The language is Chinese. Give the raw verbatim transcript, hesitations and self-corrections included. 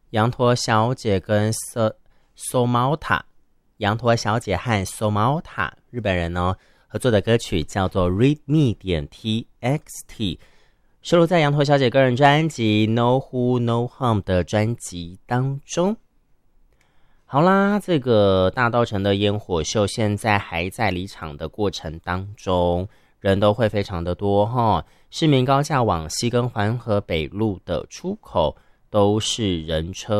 羊驼小姐跟 So Somata， 羊驼小姐和 Somata 日本人呢合作的歌曲叫做 Read Me 点 T X T， 收录在羊驼小姐个人专辑 No Who No Harm 的专辑当中。好啦，这个大稻埕的烟火秀现在还在离场的过程当中，人都会非常的多齁。市民高架往西跟环河北路的出口都是人车